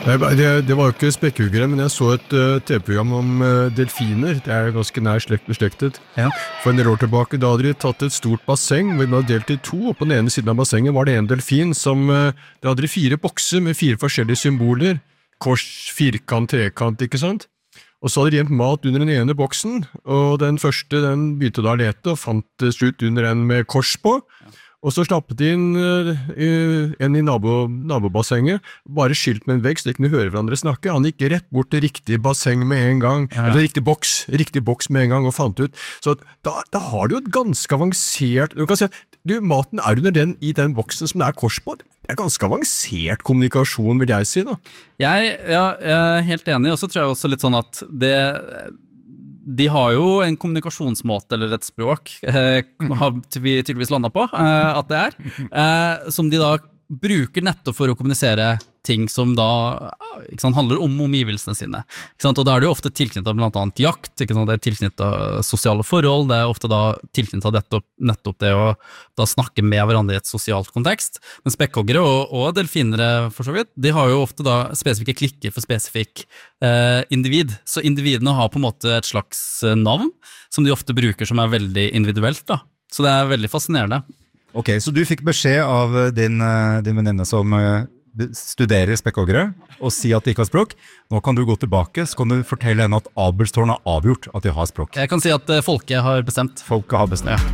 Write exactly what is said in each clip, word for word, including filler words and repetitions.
Nei, det, det var jo ikke spekkhuggere, men jeg så et uh, T V-program om uh, delfiner. Det er ganske nær slekt beslektet. Ja. For en del år tilbake, da hadde de tatt et stort basseng, hvor de hadde delt i to, og på den ene siden av bassenget var det en delfin som, uh, da hadde de fire bokser med fire forskjellige symboler, kors, firkant, trekant, ikke sant? Og så hadde de gjemt mat under den ene boksen, og den første, den begynte da å lete, og fant uh, slutt under en med kors på. Ja. Og så slappet de inn uh, en i nabo, nabobassenget, bare skilt med en vegg, så de kunne høre hverandre snakke. Han gikk rett bort til riktig basseng med en gang, ja. Eller riktig boks, riktig boks med en gang, og fant ut. Så da, da har du jo et ganske avansert, du kan si at du, maten er under den, i den boksen som det er kors på. Det er ganske avansert kommunikasjon, vil jeg si da. Jeg, ja, jeg er helt enig, og så tror jeg også litt sånn at det... De har jo en kommunikasjonsmåte eller et språk, eh, har vi tydeligvis landet på eh, at det er, eh, som de da bruker nettopp for å kommunisere ting som da ikke sant, handler om omgivelsene sine. Ikke sant? Og da er det jo ofte tilknyttet blant annet jakt, ikke sant? Det er tilknyttet sosiale forhold, det er ofte da tilknyttet nettopp, nettopp det å da snakke med hverandre i et sosialt kontekst. Men spekkhoggere og, og delfinere for så vidt, de har jo ofte da spesifikke klikker for spesifikk eh, individ. Så individene har på en måte et slags navn som de ofte bruker som er veldig individuelt da. Så det er veldig fascinerende. Ok, så du fikk beskjed av din, din venninne som studerer spekkhoggere og si at de ikke har språk. Nå kan du gå tilbake, så kan du fortelle henne at Abelstårn har avgjort at de har språk. Jeg kan si at folket har bestemt. Folket har bestemt, ja.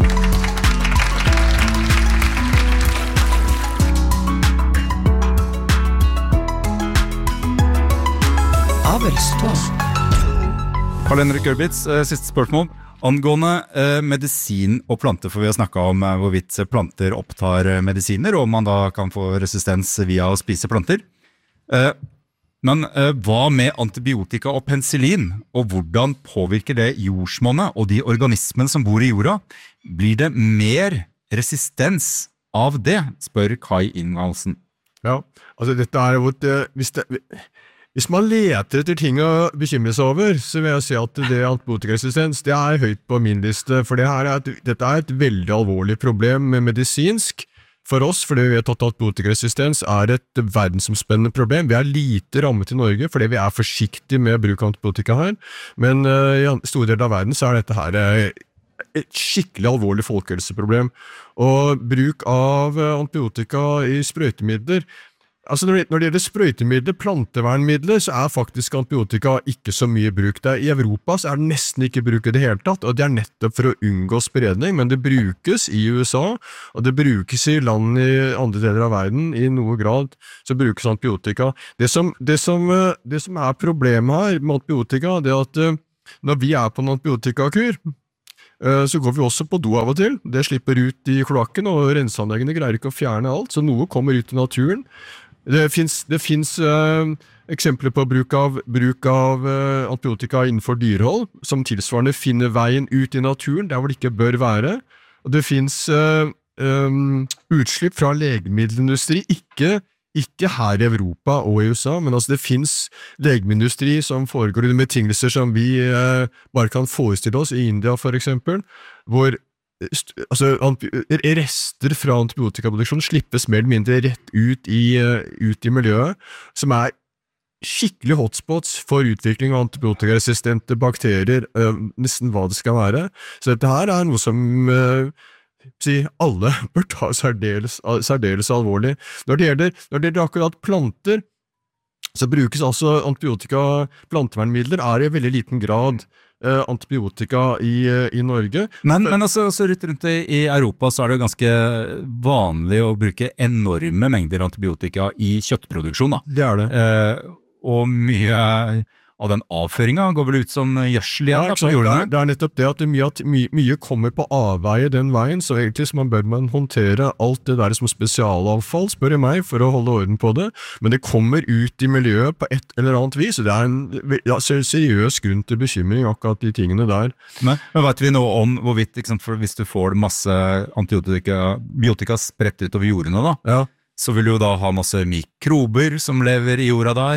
Abelstårn. Karl-Henrik Gørbitz, siste spørsmål. Angående eh, medisin og planter, for vi har snakket om eh, hvorvidt planter opptar medisiner, og om man da kan få resistens via å spise planter. Eh, men eh, hva med antibiotika og penicillin, og hvordan påvirker det jordsmonnet og de organismene som bor i jorda? Blir det mer resistens av det, spør Kai Ingvaldsen. Ja, altså dette er jo et, hvis det... Hvis man leter etter ting å bekymre seg over, så vil jeg si at det antibiotikaresistens, det er høyt på min liste, for det her er et, dette er et veldig alvorlig problem med medisinsk for oss, fordi vi vet at antibiotikaresistens er et verdensomspennende problem. Vi er lite rammet i Norge, fordi vi er forsiktige med bruk av antibiotika her, men uh, i store deler av verden så er dette her uh, et skikkelig alvorlig folkehelseproblem. Og bruk av uh, antibiotika i sprøytemidler, altså når det, når det gjelder sprøytemidler, plantevernmidler, så er faktisk antibiotika ikke så mye bruk der. I Europa så er det nesten ikke bruk i det hele tatt, og det er nettopp for å unngå spredning, men det brukes i U S A, og det brukes i land i andre deler av verden, i noe grad så brukes antibiotika. Det som, det som, det som er problemet her med antibiotika, det er at når vi er på en antibiotikakur, så går vi også på do av og til. Det slipper ut i kloakken, og renseanleggene greier ikke å fjerne alt, så noe kommer ut i naturen. Det finnes, det finnes uh, eksempler på bruk av, bruk av uh, antibiotika innenfor dyrehold, som tilsvarende finner veien ut i naturen, der hvor det ikke bør være. Og det finnes uh, um, utslipp fra legemiddelindustri, ikke, ikke her i Europa og i U S A, men altså det finnes legemiddelindustri som foregår under betingelser som vi uh, bare kan forestille oss, i India for eksempel, hvor altså, rester fra antibiotikaproduksjon slippes mer eller mindre rett ut i, ut i miljøet, som er skikkelig hotspots for utvikling av antibiotikaresistente bakterier, nesten hva det skal være. Så dette her er noe som si, alle bør ta særdeles, særdeles alvorlig. Når det gjelder, når det gjelder akkurat planter, så brukes altså antibiotika, plantevernmidler er i veldig liten grad Uh, antibiotika i, uh, i Norge. Men, men altså, altså rundt, rundt i Europa så er det ganske vanlig å bruke enorme mengder antibiotika i kjøttproduksjon da. Det er det. Uh, og mye av den avføringen går vel ut som gjørsel igjen. Ja, da, på det, er, det er nettopp det at mye, mye, mye kommer på avveie den veien, så egentlig så man bør man håndtere alt det der som spesialavfall, spør jeg meg, for å holde orden på det, men det kommer ut i miljøet på et eller annet vis, og det er en ja, seriøs grunn til bekymring akkurat de tingene der. Men, men vet vi noe om hvorvidt, ikke sant, for hvis du får masse antibiotika, antibiotika spredt ut over jordene da, ja. så vil du jo da ha masse mikrober som lever i jorda der.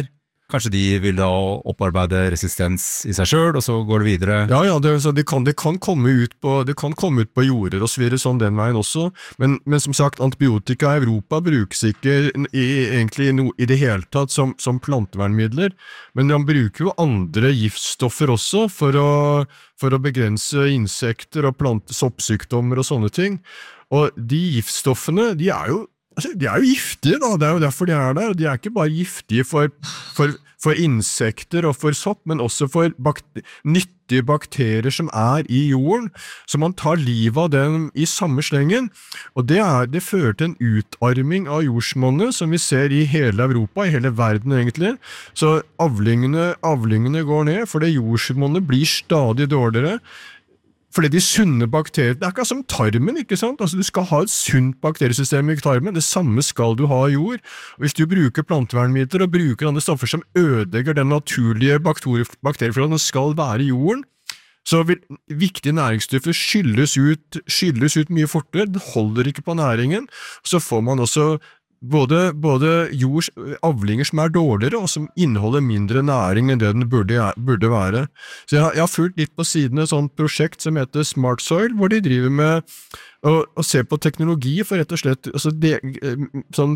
kanskje de vil da opparbeide resistens i seg selv, og så går det videre. Ja, ja, det, så det, kan, det, kan komme ut på, det kan komme ut på jorder og så videre sånn den veien også, men, men som sagt, antibiotika i Europa brukes ikke i, egentlig i, no, i det hele tatt som, som plantevernmidler, men man bruker jo andre giftstoffer også for å, for å begrense insekter og plante soppsykdommer og sånne ting, og de giftstoffene, de er jo Altså, de er jo giftige da, det er jo derfor de er der, de er ikke bare giftige for, for, for insekter og for sopp, men også for bakter nyttige bakterier som er i jorden, så man tar livet av dem i samme slengen, og det, er, det fører til en utarming av jordsmonnet som vi ser i hele Europa, i hele verden egentlig, så avlingene, avlingene går ned, fordi jordsmonnet blir stadig dårligere, fordi de sunne bakterier, det er ikke som tarmen, ikke sant? Altså, du skal ha et sunt bakteriesystem i tarmen, det samme skal du ha i jord. Og hvis du bruker plantevernmidler og bruker andre stoffer som ødelegger den naturlige bakteriefloraen som skal være i jorden, så vil viktige næringsstoffer skylles ut, skylles ut mye fortere, det holder ikke på næringen, så får man også Både, både jords avlinger som er dårligere, og som inneholder mindre næring enn det den burde, burde være. Så jeg, jeg har fulgt litt på siden et sånt prosjekt som heter Smart Soil, hvor de driver med å, å se på teknologi for rett og slett, altså det, sånn,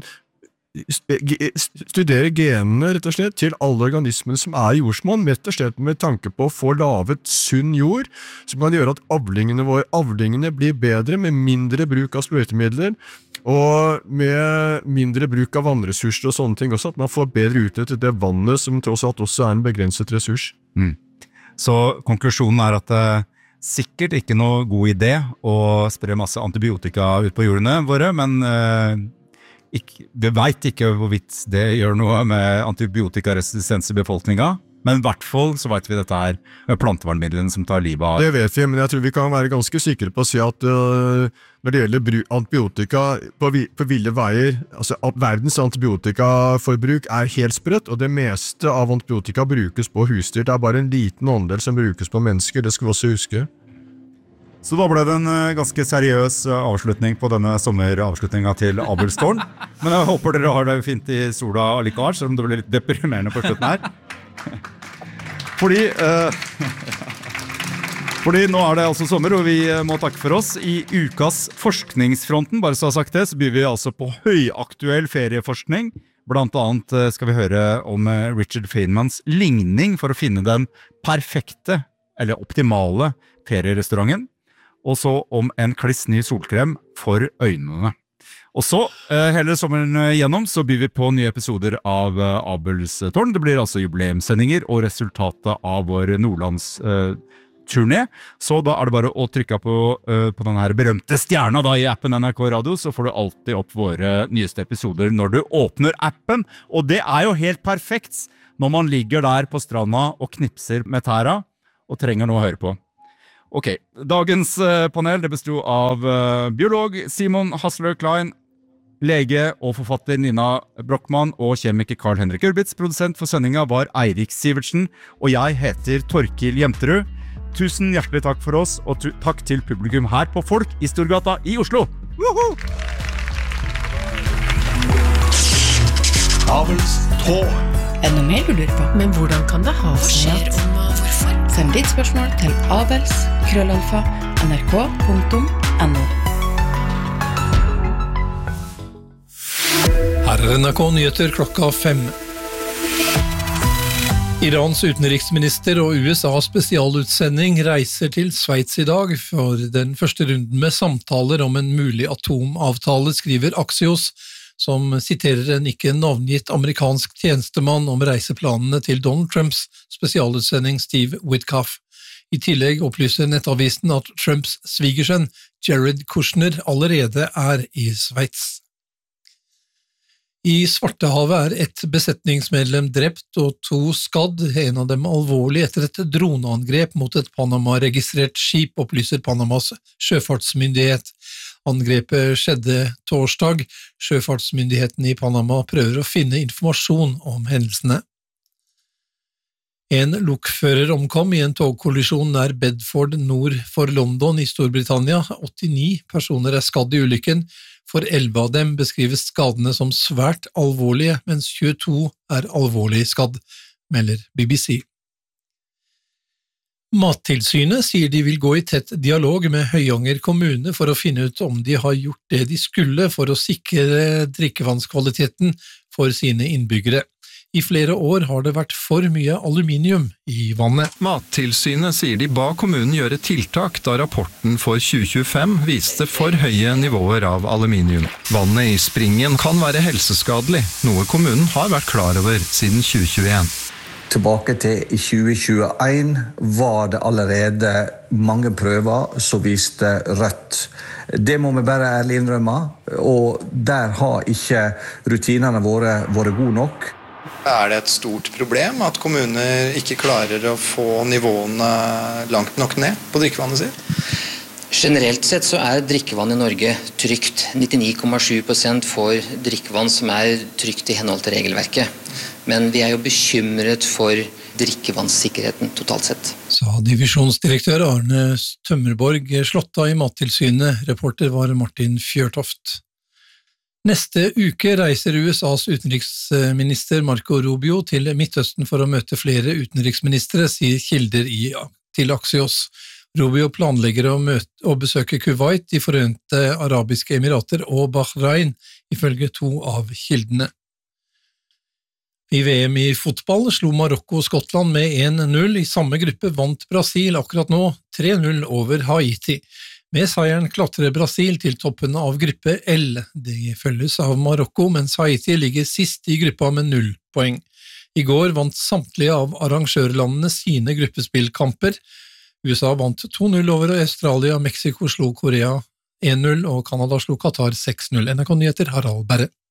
studere genene rett og slett til alle organismene som er i jordsmonn, rett og slett med tanke på å få lavet sunn jord, som kan gjøre at avlingene våre, avlingene blir bedre med mindre bruk av sprøytemidler, og med mindre bruk av vannressurser og sånne ting også, at man får bedre utnyttet det vannet som tross alt også er en begrenset ressurs. Mm. Så konklusjonen er at det sikkert ikke noe god idé å spre masse antibiotika ut på jordene våre, men eh, ikke, vi vet ikke hvorvidt det gjør noe med antibiotikaresistens i befolkningen, men i hvert fall så vet vi dette er plantevernmidlene som tar livet av. Det vet vi, men jeg tror vi kan være ganske sikre på å si at uh, når det gjelder antibiotika på, vi, på ville veier, altså at verdens antibiotikaforbruk er helt spredt, og det meste av antibiotika brukes på husdyr. Det er bare en liten andel som brukes på mennesker, det skal vi også huske. Så da ble det en ganske seriøs avslutning på denne sommeravslutningen til Abelstårn. Men jeg håper dere har det fint i sola allikevel, selv om det ble litt deprimerende på slutten her. Fordi, uh, fordi nå er det altså sommer, og vi må takke for oss. I ukas forskningsfronten, bare så har sagt det, så byr vi altså på høyaktuell ferieforskning. Blant annet skal vi høre om Richard Feynmans ligning for å finne den perfekte, eller optimale ferierestauranten. Og så om en kliss ny solkrem for øynene. Og så, hele sommeren gjennom, så byr vi på nye episoder av Abelstårn. Det blir altså jubileumssendinger og resultatet av vår Nordlands-turné. Så da er det bare å trykke på, på den her berømte stjerna da, i appen N R K Radio, så får du alltid opp våre nyeste episoder når du åpner appen. Og det er jo helt perfekt når man ligger der på stranda og knipser med tæra og trenger noe å høre på. Ok, dagens uh, panel det bestod av uh, biolog Simon Hasler Klein, lege og forfatter Nina Brockmann og kjemiker Karl-Henrik Urbitz. Produsent for sendingen var Eirik Sivertsen, og jeg heter Torkil Jemterud. Tusen hjertelig takk for oss, og takk til publikum her på Folk i Storgata i Oslo. Woohoo! Abelstårn. Er det noe mer du lurer på? Men hvordan kan det ha seg at... Send ditt spørsmål til abels krøllalfa nrk punktum no. Her er N R K Nyheter klokka fem. Irans utenriksminister og U S A spesialutsending reiser til Sveits i dag for den første runden med samtaler om en mulig atomavtale, skriver Axios, som siterer en ikke navngitt amerikansk tjenestemann om reiseplanene til Donald Trumps spesialutsending Steve Witkoff. I tillegg opplyser nettavisen at Trumps svigersønn Jared Kushner allerede er i Sveits. I Svartehavet er ett besetningsmedlem drept og to skadd, en av dem alvorlig etter et droneangrep mot et Panama-registrert skip, opplyser Panamas sjøfartsmyndighet. Angrepet skjedde torsdag. Sjøfartsmyndigheten i Panama prøver å finne informasjon om hendelsene. En lokfører omkom i en togkollisjon nær Bedford nord for London i Storbritannia. åttini personer er skadd i ulykken. For elleve av dem beskrives skadene som svært alvorlige, mens tjueto er alvorlig skadd, melder B B C. Mattilsynet sier de vil gå i tett dialog med Høyanger kommune for å finne ut om de har gjort det de skulle for å sikre drikkevannskvaliteten for sine innbyggere. I flere år har det vært for mye aluminium i vannet. Mattilsynet sier de ba kommunen gjøre tiltak da rapporten for tjue tjuefem viste for høye nivåer av aluminium. Vannet i springen kan være helseskadelig, noe kommunen har vært klar over siden tjue tjueen. Tilbake til i tjue tjueen var det allerede mange prøver som viste rødt. Det må vi bare ærlig innrømme, og der har ikke rutinene våre vært gode nok. Er det et stort problem at kommuner ikke klarer å få nivåene langt nok ned på drikkevannet sitt? Generelt sett så er drikkevann i Norge trygt. nittini komma sju prosent får drikkevann som er trygt i henhold til regelverket. Men vi er jo bekymret for drikkevannssikkerheten totalt sett. Sa divisjonsdirektør Arne Tømmerborg Slåtta i Mattilsynet. Reporter var Martin Fjørtoft. Neste uke reiser U S A's utenriksminister Marco Rubio til Midtøsten for å møte flere utenriksministre, sier kilder i, til Axios. Rubio planlegger å, møte, å besøke Kuwait, De Forente Arabiske Emirater og Bahrain, ifølge to av kildene. I V M i fotball slo Marokko Skottland med en null. I samme gruppe vant Brasil akkurat nå tre null over Haiti. Med seieren klatrer Brasil til toppen av gruppe L. Det følges av Marokko, mens Haiti ligger sist i gruppa med null poeng. I går vant samtlige av arrangørlandene sine gruppespillkamper. U S A vant to null over Australia, Mexico slo Korea en null, og Canada slo Qatar seks null. N R K Nyheter, Harald Berre.